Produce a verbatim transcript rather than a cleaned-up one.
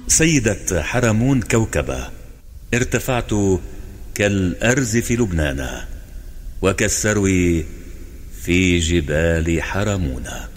سيدة حرمون كوكبة، ارتفعت كالأرز في لبنان، وكالسرو في جبال حرمون.